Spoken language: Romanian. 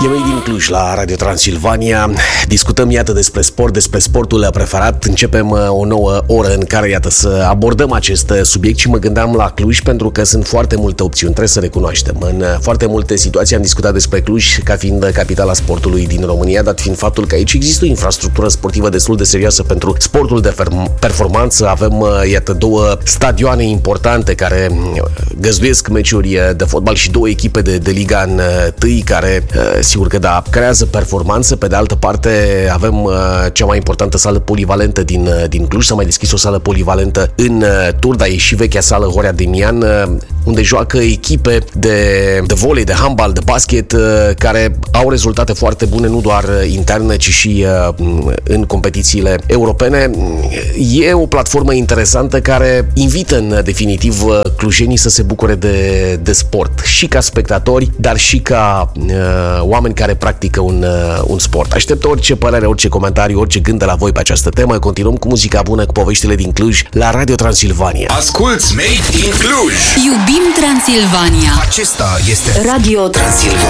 Colegii mei din Cluj la Radio Transilvania discutăm, iată, despre sport, despre sportul preferat. Începem o nouă oră în care, iată, să abordăm acest subiect și mă gândeam la Cluj pentru că sunt foarte multe opțiuni, trebuie să recunoaștem. În foarte multe situații am discutat despre Cluj ca fiind capitala sportului din România, dat fiind faptul că aici există o infrastructură sportivă destul de serioasă pentru sportul de performanță. Avem, iată, două stadioane importante care găzduiesc meciuri de fotbal și două echipe de Liga 1 care, sigur că da, creează performanță. Pe de altă parte avem cea mai importantă sală polivalentă din Cluj. S-a mai deschis o sală polivalentă în Turda, e și vechea sală Horea Demian, unde joacă echipe de volei, de handbal, de basket, care au rezultate foarte bune, nu doar interne, ci și în competițiile europene. E o platformă interesantă care invită în definitiv clujenii să se bucure de sport, și ca spectatori, dar și ca oameni care practică un sport. Aștept orice părere, orice comentariu, orice gând de la voi pe această temă. Continuăm cu muzica bună, cu poveștile din Cluj la Radio Transilvania. Asculți Made in Cluj! Iubim Transilvania! Acesta este Radio Transilvania.